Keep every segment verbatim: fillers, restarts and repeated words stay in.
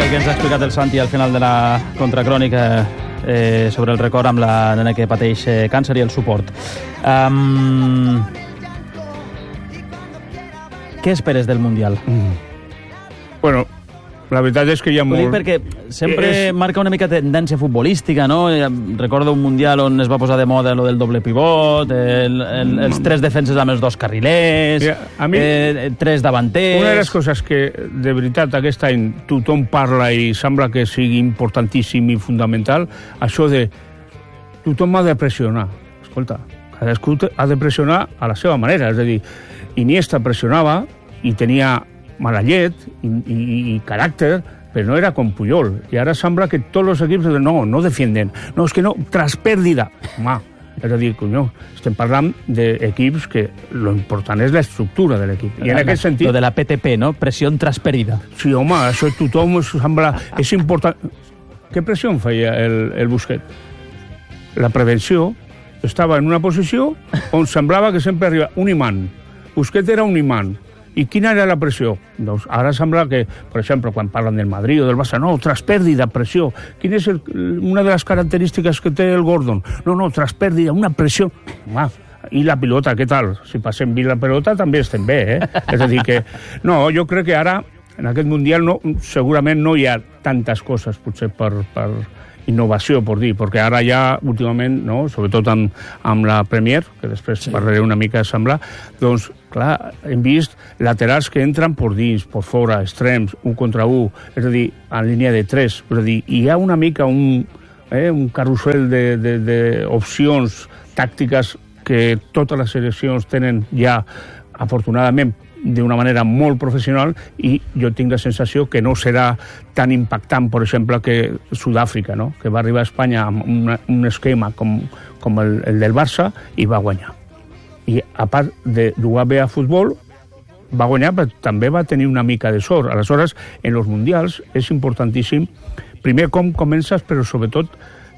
que ens ha explicat el Santi al final de la contracrònica eh, sobre el record amb la nena que pateix eh, càncer i el suport. Um... Què esperes del Mundial? Mm. Bueno, la veritat és que hi ha molt... Ho dic perquè sempre és... marca una mica tendència futbolística, no? Recordo un Mundial on es va posar de moda lo del doble pivot, el, el, els tres defenses amb els dos carrilers, ja, a mi, eh, tres davanters... Una de les coses que, de veritat, aquest any tothom parla i sembla que sigui importantíssim i fundamental, això de tothom ha de pressionar. Escolta, cadascú ha de pressionar a la seva manera, és a dir, Iniesta pressionava i tenia mala llet i, i, i caràcter, però no era com Puyol. I ara sembla que tots els equips no, no defienden. No, és que no, tras pèrdida. Home, és a dir, conyo, estem parlant d'equips que lo important és l'estructura de l'equip. I en aquest sentit... Lo de la P T P, no? Pressió tras pèrdida. Sí, home, això tothom sembla... És important... Què pressió feia el, el Busquets? La prevenció estava en una posició on semblava que sempre arriba un imant. Busquets era un imant. I quina era la pressió? Doncs ara sembla que, per exemple, quan parlen del Madrid o del Barça, no, tras pèrdida, pressió. Quina és el, una de les característiques que té el Gordon? No, no, tras pèrdida, una pressió. Home, i la pilota, què tal? Si passem bé la pilota també estem bé, eh? És a dir que... No, jo crec que ara, en aquest Mundial, no, segurament no hi ha tantes coses, potser per... per innovació, per dir, perquè ara ja últimament, no, sobretot amb, amb la Premier, que després sí. Parlaré una mica de semblar, doncs, clar, hem vist laterals que entren per dins, per fora, extrems, un contra un, és a dir, en línia de tres, és a dir, hi ha una mica un, eh, un carrusel d'opcions tàctiques que totes les seleccions tenen ja, afortunadament, d'una manera molt professional, i jo tinc la sensació que no serà tan impactant, per exemple, que Sud-àfrica, no? Que va arribar a Espanya amb una, un esquema com, com el, el del Barça i va guanyar. I a part de jugar bé a futbol, va guanyar, però també va tenir una mica de sort. Aleshores, en els mundials és importantíssim, primer com comences, però sobretot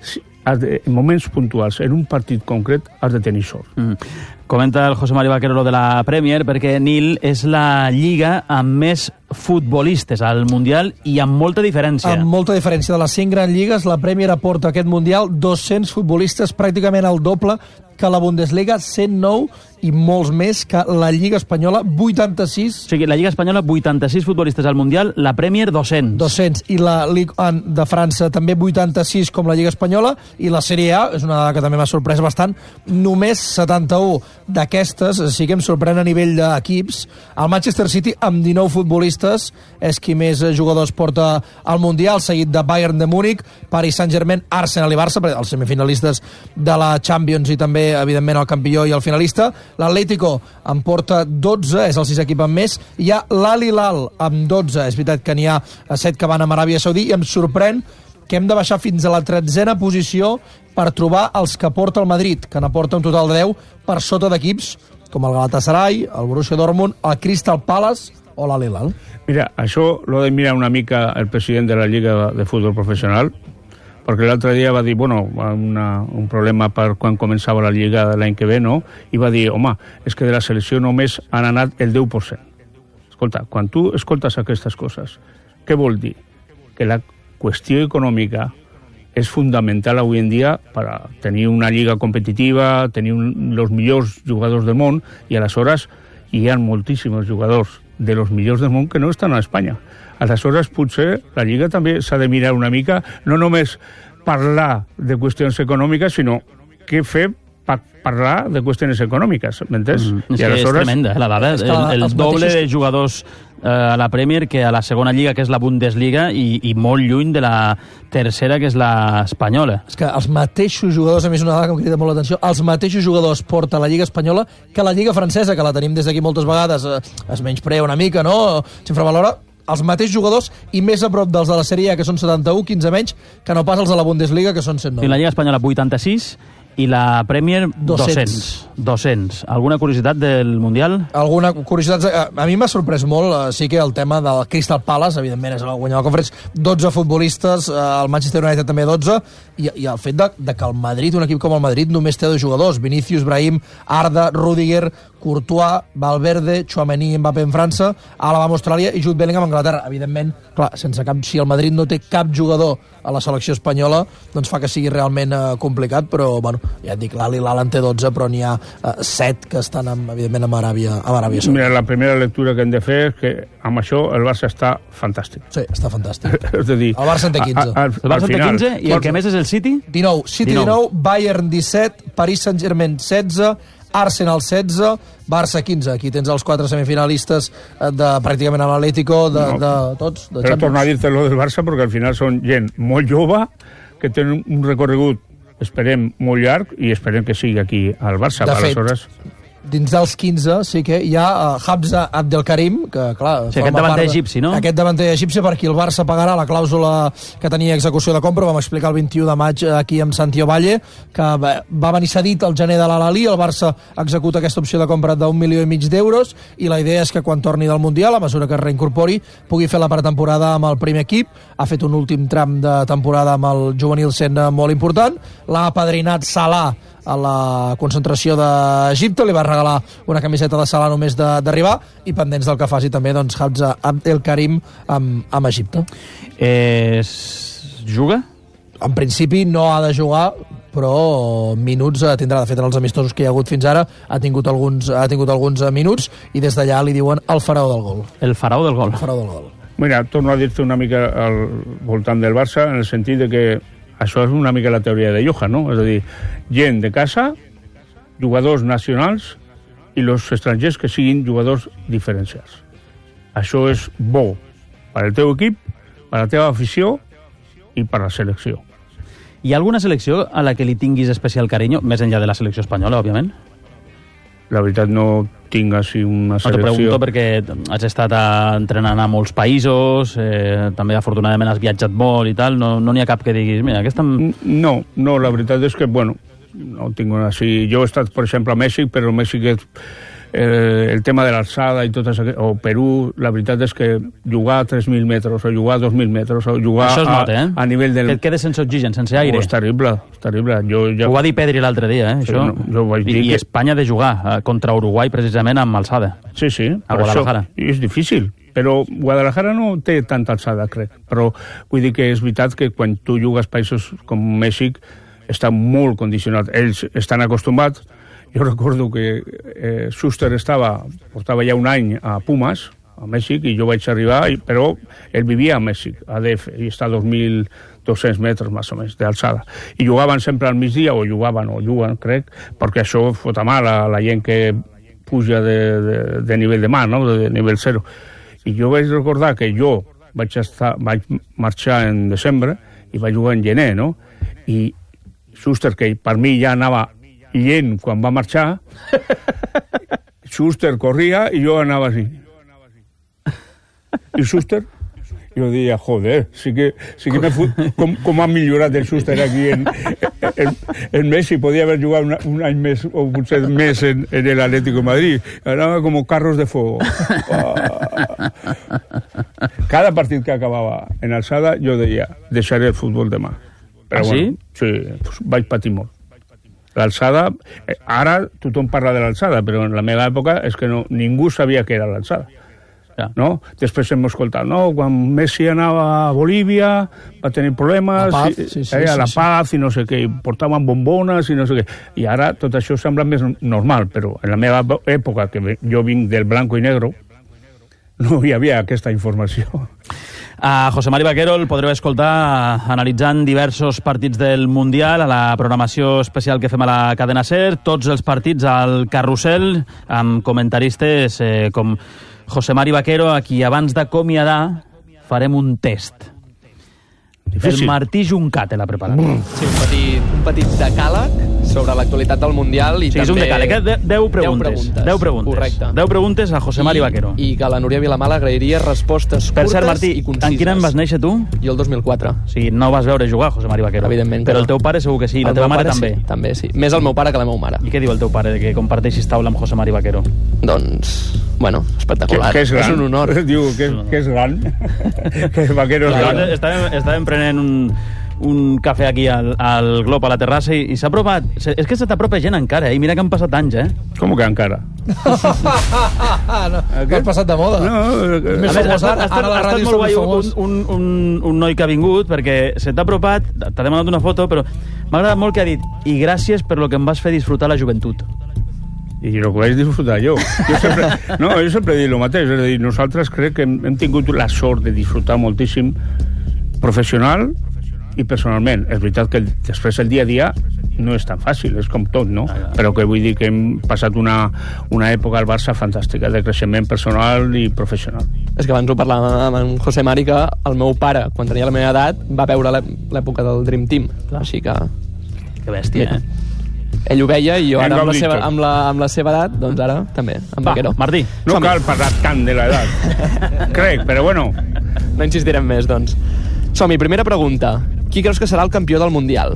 en moments puntuals, en un partit concret, has de tenir sort. Mm. Comenta el José Mario Vaquero lo de la Premier, perquè Nil és la lliga amb més futbolistes al Mundial i amb molta diferència. Amb molta diferència. De les cinc grans lligues, la Premier aporta a aquest Mundial dos-cents futbolistes, pràcticament el doble que la Bundesliga, cent nou, i molts més que la Lliga Espanyola, vuitanta-sis. O sigui, la Lliga Espanyola, vuitanta-sis futbolistes al Mundial, la Premier, dos-cents. dos-cents. I la Ligue un de França, també vuitanta-sis, com la Lliga Espanyola, i la Sèrie A, és una dada que també m'ha sorprès bastant, només setanta-u. D'aquestes, sí que em sorprèn a nivell d'equips. El Manchester City, amb dinou futbolistes, és qui més jugadors porta al Mundial, seguit de Bayern de Múnich, Paris Saint-Germain, Arsenal i Barça, els semifinalistes de la Champions i també, evidentment, el campió i el finalista. L'Atlético en porta dotze, és el sis equip amb més. Hi ha l'Al Hilal amb dotze, és veritat que n'hi ha set que van a Aràbia Saudí, i em sorprèn que hem de baixar fins a la tretzena posició per trobar els que porta el Madrid, que n'aporta un total de deu, per sota d'equips com el Galatasaray, el Borussia Dortmund, el Crystal Palace o l'Al Hilal. Mira, això l'ha de mirar una mica el president de la Lliga de Futbol Professional, perquè l'altre dia va dir, bueno, una, un problema per quan començava la Lliga l'any que ve, no? I va dir, home, és que de la selecció només han anat el deu per cent. Escolta, quan tu escoltes aquestes coses, què vol dir? Que la qüestió econòmica és fundamental avui en dia per a tenir una lliga competitiva, tenir un, els millors jugadors del món, i aleshores hi ha moltíssims jugadors de los millors del món que no estan a Espanya. Aleshores, potser la Lliga també s'ha de mirar una mica, no només parlar de qüestions econòmiques, sinó què fer per parlar de qüestions econòmiques, m'entens? Mm, és, aleshores... és tremenda, la dada. El, el doble mateixos... de jugadors eh, a la Premier que a la segona lliga, que és la Bundesliga, i, i molt lluny de la tercera, que és la espanyola. És que els mateixos jugadors, a mi és una dada que em crida molt l'atenció, els mateixos jugadors porta la Lliga Espanyola que la Lliga Francesa, que la tenim des d'aquí moltes vegades, eh, es menysprea una mica, no? S'infravalora. Els mateixos jugadors i més a prop dels de la Sèrie A, que són setanta-u, quinze menys, que no pas els de la Bundesliga, que són cent nou. I la Lliga Espanyola, vuitanta-sis, I la Premier, dos-cents. dos-cents. Alguna curiositat del Mundial? Alguna curiositat... A mi m'ha sorprès molt, sí que el tema del Crystal Palace, evidentment és el guanyador de la Conference, dotze futbolistes, el Manchester United també dotze, i, i el fet de, de que el Madrid, un equip com el Madrid, només té dos jugadors, Vinícius, Brahim, Arda, Rüdiger, Courtois, Valverde, Tchouaméni, Mbappé en França, Alaba amb Austràlia i Jude Bellingham a Anglaterra. Evidentment, clar, sense cap, si el Madrid no té cap jugador a la selecció espanyola, doncs fa que sigui realment eh, complicat, però, bueno, ja et dic, l'Al Hilal en té dotze, però n'hi ha eh, set que estan, amb, evidentment, amb Aràbia, amb Aràbia Saudita. Mira, la primera lectura que hem de fer és que amb això el Barça està fantàstic. Sí, està fantàstic. És a dir, el Barça en té quinze. A, a, el Barça en té quinze i el que més és el City? dinou. City dinou, Bayern disset, Paris Saint-Germain setze, Arsenal setze, Barça quinze. Aquí tens els quatre semifinalistes de pràcticament a l'Atlético, de, no, de tots. De però tornar a dir-te lo del Barça, perquè al final són gent molt jove, que tenen un recorregut, esperem, molt llarg, i esperem que sigui aquí al Barça. De fet, aleshores... dins dels quinze sí que hi ha uh, Hamza Abdelkarim, que clar... Sí, aquest davanter egipci, no? Aquest davanter egipci per qui el Barça pagarà la clàusula que tenia execució de compra, vam explicar el vint-i-u de maig aquí amb Santi Ovalle, que va venir cedit al gener de l'Al-Ahly, el Barça executa aquesta opció de compra d'un milió i mig d'euros, i la idea és que quan torni del Mundial, a mesura que es reincorpori, pugui fer la pretemporada amb el primer equip, ha fet un últim tram de temporada amb el juvenil sent molt important, l'ha apadrinat Salah a la concentració d'Egipte, li va regalar una camiseta de Salah només d'arribar, i pendents del que faci també doncs, Hamza Abdelkarim amb, amb Egipte. Eh, juga? En principi no ha de jugar, però minuts tindrà. De fet, en els amistosos que hi ha hagut fins ara ha tingut alguns, ha tingut alguns minuts, i des d'allà li diuen el faraó del gol. El faraó del gol. El faraó del gol. Mira, torno a dir-te una mica al voltant del Barça, en el sentit de que això és una mica la teoria de Johan, no? És a dir, gent de casa, jugadors nacionals i els estrangers que siguin jugadors diferenciats. Això és bo per al teu equip, per a la teva afició i per a la selecció. Hi ha alguna selecció a la que li tinguis especial carinyo, més enllà de la selecció espanyola, òbviament? La veritat no tinc així una selecció... No, t'ho pregunto perquè has estat entrenant a molts països, eh, també afortunadament has viatjat molt i tal, no n'hi no ha cap que diguis, mira, aquesta... No, no, la veritat és que, bueno, no tinc una així... Jo he estat, per exemple, a Mèxic, però Mèxic és... Eh, el tema de l'alçada i tot això, o Perú, la veritat és que jugar a tres mil metres, o jugar a dos mil metres, o jugar això es nota, a, eh? a nivell del... Que et quedes sense oxigen, sense aire. Oh, és terrible, és terrible. Jo, ja... Ho va dir Pedri l'altre dia, eh? Sí, això. no, jo vaig dir I, que... I Espanya ha de jugar eh, contra Uruguai precisament amb alçada. Sí, sí. A Guadalajara. Això és difícil, però Guadalajara no té tanta alçada, crec. Però vull dir que és veritat que quan tu jugues països com Mèxic està molt condicionat. Ells estan acostumats. Jo recordo que eh, Schuster estava, portava ja un any a Pumas, a Mèxic, i jo vaig arribar, i, però ell vivia a Mèxic, a D F, i està a dos mil dos-cents metres, més o menys, d'alçada. I jugaven sempre al migdia, o jugaven, o juguen, crec, perquè això fota mal a la gent que puja de, de, de nivell de mar, no?, de nivell zero. I jo vaig recordar que jo vaig, estar, vaig marxar en desembre i vaig jugar en gener, no?, i Schuster, que per mi ja anava llent quan va marxar, Schuster corria i jo anava així. I Schuster, jo deia, joder, sí que, sí que fut, com, com ha millorat el Schuster aquí en, en, en Messi, podia haver jugat un, un any més, o potser més en, en el Atlético de Madrid. Anava com carros de fuego. Ah. Cada partit que acabava en alçada, jo deia, deixaré el futbol demà. Però, ah, sí? Bueno, sí, vaig patir molt. L'alçada, eh, ara tothom parla de l'alçada, però en la meva època és que no, ningú sabia què era l'alçada. Ja. No? Després hem escoltat, no? Quan Messi anava a Bolívia va tenir problemes, la Paz, sí, sí, eh, a sí, la sí. Paz i no sé què, i portaven bombones i no sé què. I ara tot això sembla més normal, però en la meva època, que jo vinc del blanco i negro, no hi havia aquesta informació. A José Mari Vaquero el podreu escoltar analitzant diversos partits del Mundial a la programació especial que fem a la cadena SER, tots els partits al carrusel, amb comentaristes eh, com José Mari Vaquero, a qui abans d'acomiadar farem un test. Difícil. El Martí Juncat l'ha preparat. Mm. Sí, un petit, un petit decàleg sobre l'actualitat del Mundial i sí, també... és un decàleg, eh? deu preguntes. deu preguntes. deu preguntes. Correcte. deu preguntes a José Mari Vaquero. I, I que la Núria Vilamala agrairia respostes per curtes cert, Martí, i concises. en quin any vas néixer tu? Jo el dos mil quatre. O sigui, no vas veure jugar José Mari Vaquero. Evidentment que Però no. el teu pare segur que sí, i la El teva meu mare pare també. Sí, també, sí. Més el meu pare que la meva mare. I què diu el teu pare de que comparteixis taula amb José Mari Vaquero? Doncs, bueno, espectacular. Que, que és, gran. és un honor. Diu que és, que és gran. Que Vaquero és gran. Estàvem, estàvem prenent un, un cafè aquí al, al Glob, a la terrassa, i, i s'ha apropat... És que se t'apropa gent encara, eh? I mira que han passat anys, eh? Com que encara? no, no has passat de moda. No, és més A més, ha famós estat, ara, ha estat, ara la ha estat ràdio molt és guai més un, famós. un, un, un noi que ha vingut, perquè se t'ha apropat, t'ha demanat una foto, però m'ha agradat molt que ha dit i gràcies per lo que em vas fer disfrutar la joventut. I el que vaig disfrutar jo. Jo sempre, no, jo sempre he dit el mateix. És a dir, nosaltres crec que hem, hem tingut la sort de disfrutar moltíssim professional i personalment. És veritat que el, després el dia a dia no és tan fàcil, és com tot, no? Ah, però que vull dir que hem passat una, una època al Barça fantàstica de creixement personal i professional. És que abans ho parlàvem amb en José Mari, que el meu pare, quan tenia la meva edat, va veure l'època del Dream Team. Clar. Així que... Que bèstia, eh? Ell ho veia i jo Hem ara amb la, gaudit seva, tot. amb, la, amb la seva edat, doncs ara també, amb Va, Vaquero. Martí. No Som-hi. cal parlar tant de l'edat. Crec, però bueno. No insistirem més, doncs. Som-hi, primera pregunta. Qui creus que serà el campió del Mundial?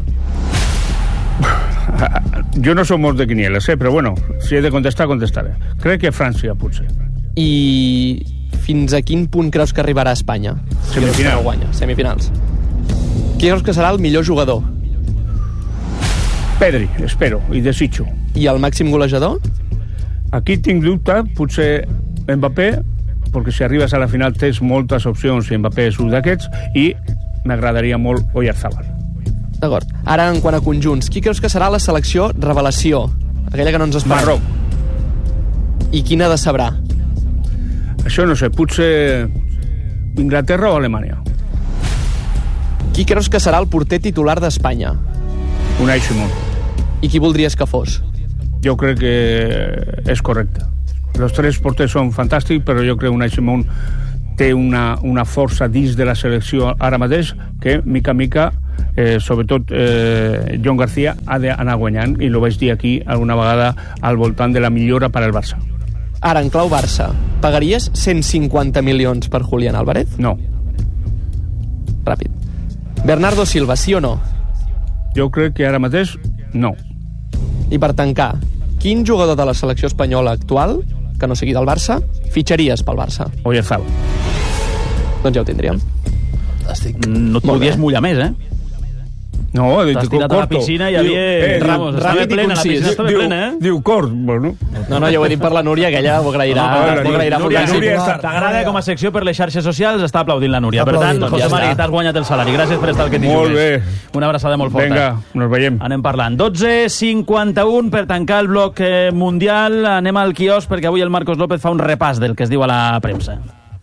Jo no som molts de quinieles, eh? Però bueno, si he de contestar, contestaré. Crec que França, potser. I fins a quin punt creus que arribarà a Espanya? Qui creus que Semifinal. no guanya? Semifinals. Qui creus que serà el millor jugador? Pedri, espero, i desitjo. I el màxim golejador? Aquí tinc dubte, potser Mbappé, perquè si arribes a la final tens moltes opcions i Mbappé és un d'aquests, i m'agradaria molt Oyarzabal. D'acord. Ara, en quant a conjunts, qui creus que serà la selecció revelació? Aquella que no ens esperem. Marroc. I quina decebrà? Això no sé, potser Inglaterra o Alemanya. Qui creus que serà el porter titular d'Espanya? Unai Simón. I qui voldries que fos? Jo crec que és correcte. Els tres porters són fantàstics, però jo crec que Unai Simón té una, una força dins de la selecció ara mateix que, mica a mica, eh, sobretot eh, John García ha d'anar guanyant, i ho vaig dir aquí alguna vegada al voltant de la millora per al Barça. Ara, en clau Barça, pagaries cent cinquanta milions per Julián Álvarez? No. Ràpid. Bernardo Silva, sí o no? Jo crec que ara mateix no. I per tancar, quin jugador de la selecció espanyola actual, que no sigui del Barça, fitxaries pel Barça? Oyarzabal. Doncs ja ho tindríem. Estic... No et Molt podies bé. mullar més, eh? No, T'has tirat a la piscina i hi havia... eh, Ramos, estava ràpid i plena, la concís. piscina estava diu, plena, eh? diu cort, bueno. No, no, jo ho he dit per la Núria, que ella ho agrairà. No, la ho agrairà Núria, moltíssim. Núria està- t'agrada com a secció per les xarxes socials, està aplaudint la Núria. Per tant, Aplaudint, José ja Mari, està. t'has guanyat el salari. Gràcies per estar al que t'hi Molt jugues. bé. Una abraçada molt forta. Vinga, nos veiem. Anem parlant. dotze cinquanta-u per tancar el bloc eh, mundial. Anem al quiosc perquè avui el Marcos López fa un repàs del que es diu a la premsa.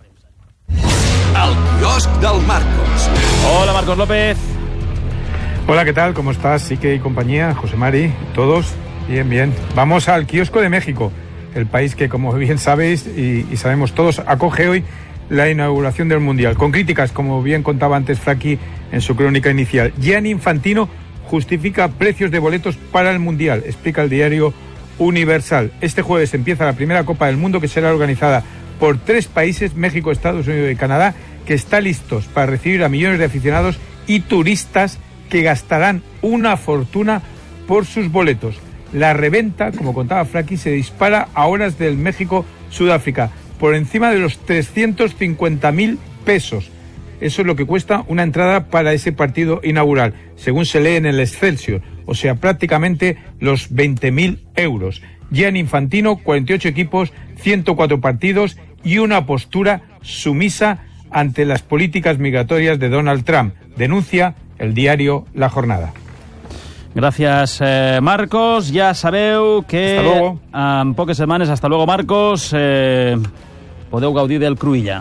El quiosc del Marcos. Hola, Marcos López. Hola, ¿qué tal? ¿Cómo estás? Sique y compañía, José Mari, todos. Bien, bien. Vamos al kiosco de México, el país que, como bien sabéis y, y sabemos todos, acoge hoy la inauguración del Mundial. Con críticas, como bien contaba antes Fraki en su crónica inicial. Gianni Infantino justifica precios de boletos para el Mundial, explica el diario Universal. Este jueves empieza la primera Copa del Mundo, que será organizada por tres países, México, Estados Unidos y Canadá, que está listos para recibir a millones de aficionados y turistas que gastarán una fortuna por sus boletos. La reventa, como contaba Fraki, se dispara a horas del México-Sudáfrica, por encima de los trescientos cincuenta mil pesos. Eso es lo que cuesta una entrada para ese partido inaugural, según se lee en el Excelsior, o sea, prácticamente los veinte mil euros. Gianni Infantino, cuarenta y ocho equipos, ciento cuatro partidos y una postura sumisa ante las políticas migratorias de Donald Trump, denuncia el diario La Jornada. Gràcies, eh, Marcos. Ja sabeu que Hasta luego. en poques setmanes, hasta luego, Marcos, eh, podeu gaudir del Cruïlla.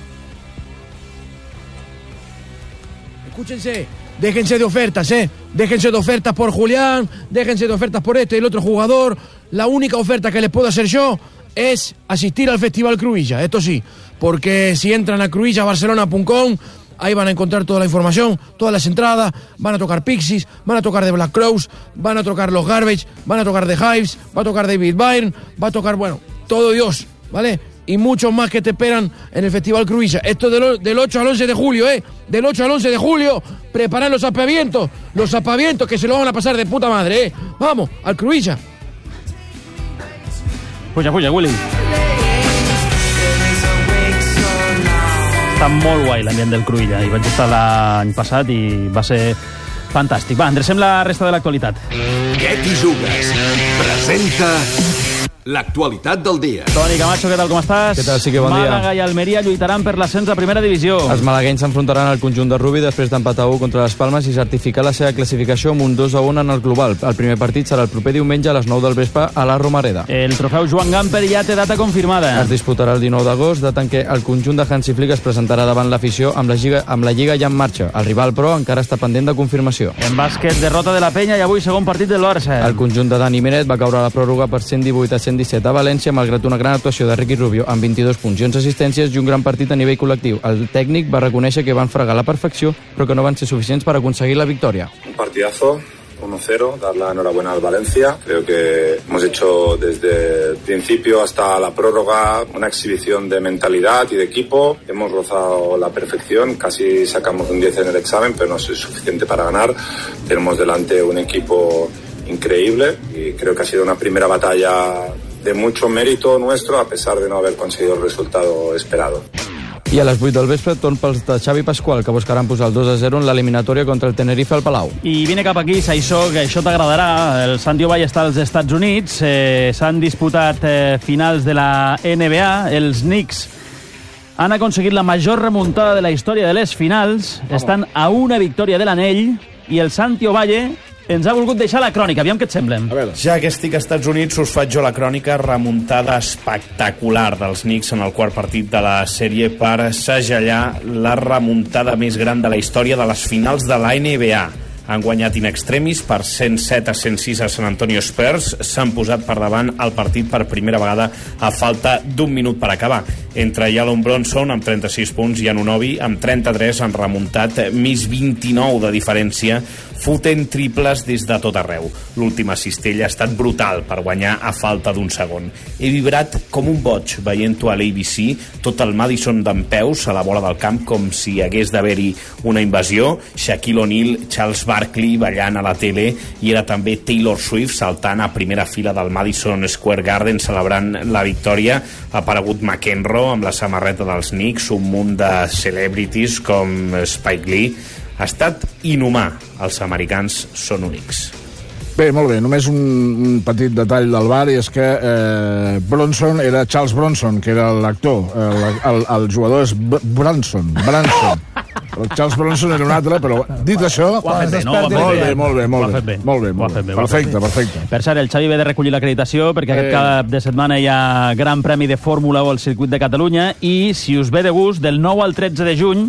Escúchense, déjense de ofertas, ¿eh? Déjense de ofertas por Julián, déjense de ofertas por este y el otro jugador. La única oferta que les puedo hacer yo es asistir al Festival Cruïlla, esto sí, porque si entran a cruïlla barcelona punto com ahí van a encontrar toda la información, todas las entradas, van a tocar Pixies, van a tocar The Black Crowes, van a tocar Los Garbage, van a tocar The Hives, va a tocar David Byrne, va a tocar, bueno, todo Dios, ¿vale? Y muchos más que te esperan en el Festival Cruïlla. Esto del, del ocho al once de julio, ¿eh? Del ocho al once de julio, preparad los apavientos, los apavientos que se lo van a pasar de puta madre, ¿eh? Vamos, al Cruïlla. Puja, puja, Willy. Està molt guai l'ambient del Cruïlla. Hi vaig estar l'any passat i va ser fantàstic. Va, endrecem la resta de l'actualitat. Què t'hi jugues? Presenta l'actualitat del dia. Toni Camacho, què tal, com estàs? Què tal, sí que bon dia. Màlaga i Almeria lluitaran per l'ascens a primera divisió. Els malaguenys s'enfrontaran al conjunt de Rubi després d'empatar u contra les Palmes i certificar la seva classificació amb un dos a un en el global. El primer partit serà el proper diumenge a les nou del vespre a la Romareda. El trofeu Joan Gamper ja té data confirmada. Es disputarà el dinou d'agost, data en què el conjunt de Hansi Flick es presentarà davant l'afició amb la Lliga, amb la Lliga ja en marxa. El rival, però, encara està pendent de confirmació. En bàsquet, derrota de la Penya i avui segon partit del Barça. El conjunt de Dani Meret va caure a la pròrroga per cent divuit a cent disset a València, malgrat una gran actuació de Ricky Rubio amb vint-i-dos punts i onze assistències i un gran partit a nivell col·lectiu. El tècnic va reconèixer que van fregar la perfecció, però que no van ser suficients per aconseguir la victòria. Un partidazo, uno cero, dar la enhorabuena al Valencia. Creo que hemos hecho desde el principio hasta la prórroga una exhibición de mentalidad y de equipo. Hemos rozado la perfección, casi sacamos un diez en el examen, pero no es suficiente para ganar. Tenemos delante un equipo increíble y creo que ha sido una primera batalla de mucho mérito nuestro a pesar de no haber conseguido el resultado esperado. I a les vuit del vespre, torn pels de Xavi Pasqual, que buscaran posar el dos a zero en l'eliminatòria contra el Tenerife al Palau. I vine cap aquí, Saissó, que això t'agradarà. El Santi Ovalle està als Estats Units. Eh, S'han disputat eh, finals de la N B A. Els Knicks han aconseguit la major remuntada de la història de les finals. Vamos. Estan a una victòria de l'anell i el Santi Ovalle ens ha volgut deixar la crònica. Aviam què et semblen. Ja que estic als Estats Units, us faig jo la crònica. Remuntada espectacular dels Knicks en el quart partit de la sèrie per segellar la remuntada més gran de la història de les finals de la N B A. Han guanyat in extremis per cent set a cent sis a San Antonio Spurs. S'han posat per davant el partit per primera vegada a falta d'un minut per acabar. Entre Jalen Brunson amb trenta-sis punts i Anunoby amb trenta-tres han remuntat més vint-i-nou de diferència, fotent triples des de tot arreu. L'última cistella ha estat brutal per guanyar a falta d'un segon. He vibrat com un boig veient-ho a l'A B C, tot el Madison dempeus a la vora del camp com si hagués d'haver-hi una invasió. Shaquille O'Neal, Charles Barkley ballant a la tele i era també Taylor Swift saltant a primera fila del Madison Square Garden celebrant la victòria. Ha aparegut McEnroe amb la samarreta dels Knicks, un munt de celebrities com Spike Lee. Ha estat inhumà. Els americans són únics. Bé, molt bé, només un, un petit detall del bar, i és que eh, Bronson era Charles Bronson, que era l'actor. El, el, el jugador és B Branson, Branson. El Charles Bronson era un altre, però dit això... Ho ha fet bé, no? Molt bé, molt bé, molt bé. Molt bé, molt bé. Perfecte, perfecte. Per cert, el Xavi ve de recollir l'acreditació perquè aquest cap de setmana hi ha Gran Premi de Fórmula u al Circuit de Catalunya i, si us ve de gust, del nou al tretze de juny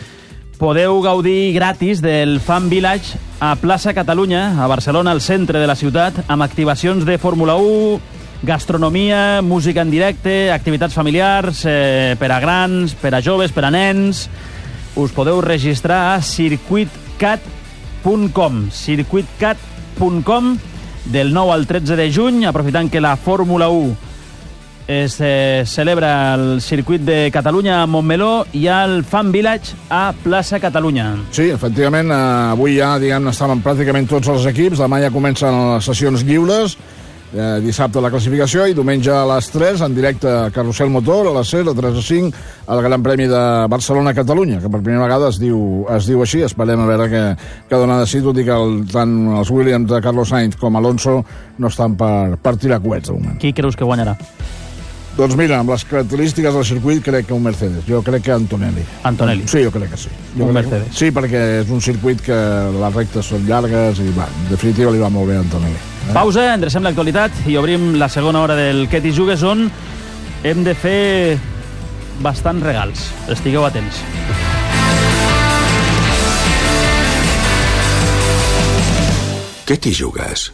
podeu gaudir gratis del Fan Village a Plaça Catalunya, a Barcelona, al centre de la ciutat, amb activacions de Fórmula u, gastronomia, música en directe, activitats familiars, eh, per a grans, per a joves, per a nens. Us podeu registrar a circuit cat punt com, circuit cat punt com, del nou al tretze de juny, aprofitant que la Fórmula u es eh, celebra al circuit de Catalunya a Montmeló i al Fan Village a Plaça Catalunya. Sí, efectivament, eh, avui ja, diguem, estaven pràcticament tots els equips, demà ja comencen les sessions lliures, eh, dissabte la classificació i diumenge a les tres, en directe a Carrusel Motor, a les set, a tres a cinc, al Gran Premi de Barcelona-Catalunya, que per primera vegada es diu, es diu així. Esperem a veure què, què dona de si, tot i que el, tant els Williams de Carlos Sainz com Alonso no estan per, per tirar coets de moment. Qui creus que guanyarà? Doncs mira, amb les característiques del circuit crec que un Mercedes. Jo crec que Antonelli. Antonelli? Sí, jo crec que sí. Jo un crec... Mercedes? Sí, perquè és un circuit que les rectes són llargues i, va, en definitiva, li va molt bé a Antonelli. Eh? Pausa, endrecem l'actualitat i obrim la segona hora del Què t'hi jugues, on hem de fer bastants regals. Estigueu atents. Què t'hi jugues?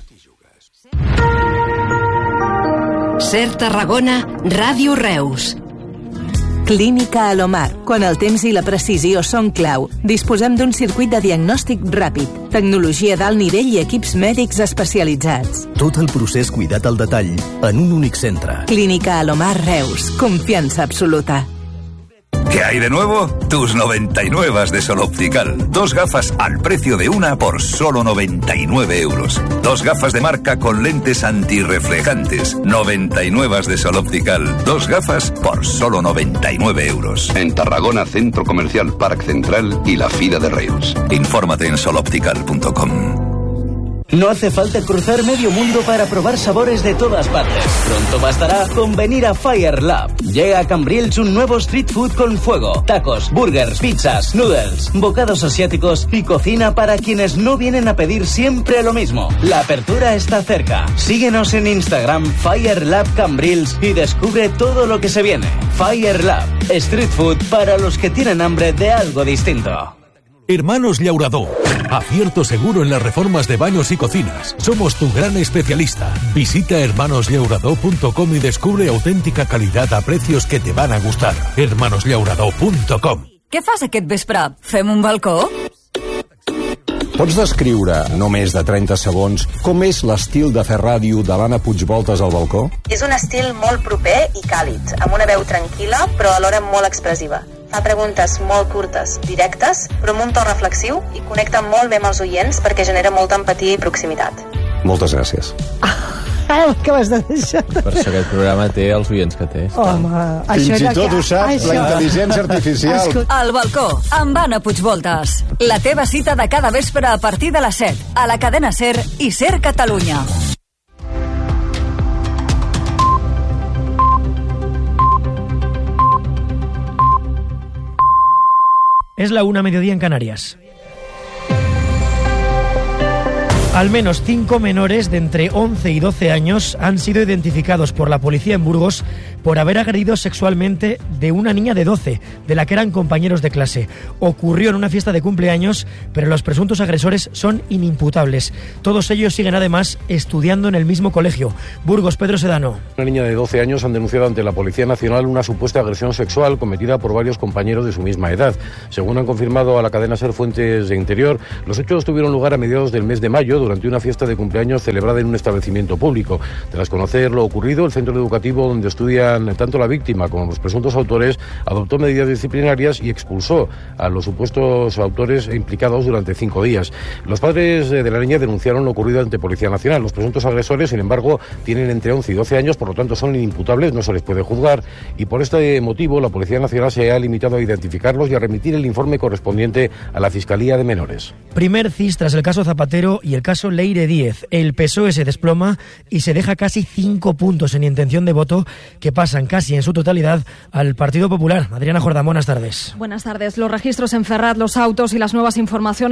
Ser Tarragona, Ràdio Reus. Clínica Alomar. Quan el temps i la precisió són clau, disposem d'un circuit de diagnòstic ràpid, tecnologia d'alt nivell i equips mèdics especialitzats. Tot el procés cuidat al detall en un únic centre. Clínica Alomar Reus. Confiança absoluta. ¿Qué hay de nuevo? Tus noventa y nueve de Sol Optical. Dos gafas al precio de una por solo noventa y nueve euros. Dos gafas de marca con lentes antirreflejantes. noventa y nueve de Sol Optical. Dos gafas por solo noventa y nueve euros. En Tarragona, Centro Comercial Parc Central y la Fira de Reus. Infórmate en sol optical punto com. No hace falta cruzar medio mundo para probar sabores de todas partes. Pronto bastará con venir a Fire Lab. Llega a Cambrils un nuevo street food con fuego. Tacos, burgers, pizzas, noodles, bocados asiáticos y cocina para quienes no vienen a pedir siempre lo mismo. La apertura está cerca. Síguenos en Instagram, Fire Lab Cambrils, y descubre todo lo que se viene. Fire Lab, street food para los que tienen hambre de algo distinto. Hermanos Llaurador, acierto seguro en las reformas de baños y cocinas. Somos tu gran especialista. Visita hermanos llaurador punto com y descubre auténtica calidad a precios que te van a gustar. hermanos llaurador punto com. Què fas aquest vespre? Fem un balcó? Pots descriure, no més de trenta segons, com és l'estil de fer ràdio de l'Anna Puigvoltes al balcó? És un estil molt proper i càlid, amb una veu tranquil·la però alhora molt expressiva. Fa preguntes molt curtes, directes, però amb un to reflexiu i connecta molt bé amb els oients perquè genera molta empatia i proximitat. Moltes gràcies. Ah, acabes de deixar. Per això aquest programa té els oients que té. Home, això Fins i tot ho sap això... la intel·ligència artificial. Escut... El balcó, amb Anna Puigvoltes. La teva cita de cada vespre a partir de les set, a la cadena SER i SER Catalunya. Es la una, mediodía en Canarias. Al menos cinco menores de entre once y doce años han sido identificados por la policía en Burgos por haber agredido sexualmente de una niña de doce, de la que eran compañeros de clase. Ocurrió en una fiesta de cumpleaños, pero los presuntos agresores son inimputables. Todos ellos siguen además estudiando en el mismo colegio. Burgos, Pedro Sedano. Una niña de doce años han denunciado ante la Policía Nacional una supuesta agresión sexual cometida por varios compañeros de su misma edad. Según han confirmado a la cadena SER fuentes de Interior, los hechos tuvieron lugar a mediados del mes de mayo durante una fiesta de cumpleaños celebrada en un establecimiento público. Tras conocer lo ocurrido, el centro educativo donde estudian tanto la víctima como los presuntos autores adoptó medidas disciplinarias y expulsó a los supuestos autores implicados durante cinco días. Los padres de la niña denunciaron lo ocurrido ante Policía Nacional. Los presuntos agresores, sin embargo, tienen entre once y doce años, por lo tanto son inimputables, no se les puede juzgar, y por este motivo la Policía Nacional se ha limitado a identificarlos y a remitir el informe correspondiente a la Fiscalía de Menores. Primer cis tras el caso Zapatero y el caso Leire Díez. El P S O E se desploma y se deja casi cinco puntos en intención de voto que pasan casi en su totalidad al Partido Popular. Adriana Jordán, buenas tardes. Buenas tardes. Los registros en Ferraz, los autos y las nuevas informaciones